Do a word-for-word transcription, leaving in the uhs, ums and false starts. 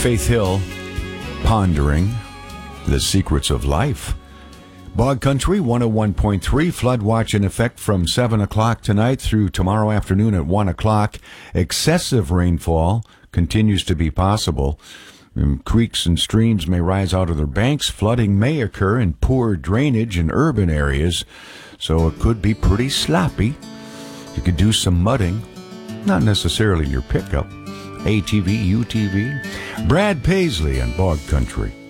Faith Hill, Pondering the Secrets of Life. Bog Country one oh one point three, flood watch in effect from seven o'clock tonight through tomorrow afternoon at one o'clock. Excessive rainfall continues to be possible. And creeks and streams may rise out of their banks. Flooding may occur in poor drainage in urban areas, so it could be pretty sloppy. You could do some mudding, not necessarily your pickup. A T V, U T V. Brad Paisley and Bog Country.